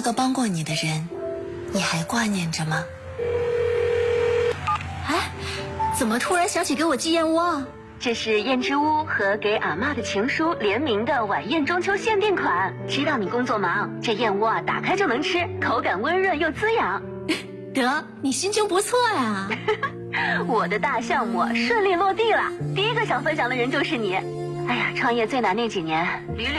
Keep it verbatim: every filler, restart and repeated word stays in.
那个帮过你的人，你还挂念着吗？ 哎，怎么突然想起给我寄燕窝啊？ 这是燕之屋和给阿嬷的情书联名的晚宴中秋限定款。知道你工作忙，这燕窝啊打开就能吃，口感温润又滋养。 得，你心情不错呀。 我的大项目顺利落地了，第一个想分享的人就是你。哎呀，创业最难那几年，屡屡